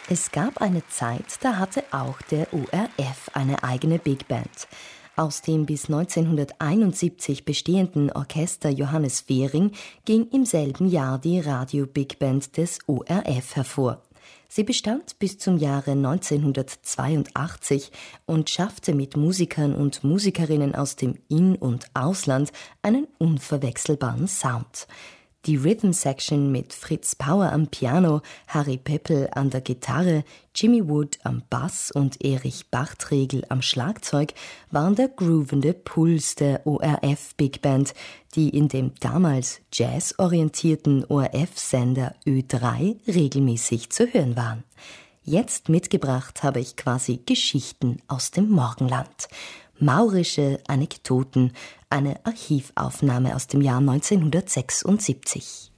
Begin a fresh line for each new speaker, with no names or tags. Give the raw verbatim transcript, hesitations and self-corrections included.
Es gab eine Zeit, da hatte auch der O R F eine eigene Big Band. Aus dem bis neunzehnhunderteinundsiebzig bestehenden Orchester Johannes Fehring ging im selben Jahr die Radio Big Band des O R F hervor. Sie bestand bis zum Jahre neunzehnhundertzweiundachtzig und schaffte mit Musikern und Musikerinnen aus dem In- und Ausland einen unverwechselbaren Sound. Die Rhythm Section mit Fritz Pauer am Piano, Harry Peppel an der Gitarre, Jimmy Wood am Bass und Erich Bachtregel am Schlagzeug waren der groovende Puls der O R F Big Band, die in dem damals jazzorientierten O R F-Sender Ö drei regelmäßig zu hören waren. Jetzt mitgebracht habe ich quasi Geschichten aus dem Morgenland. Maurische Anekdoten, eine Archivaufnahme aus dem Jahr neunzehnhundertsechsundsiebzig.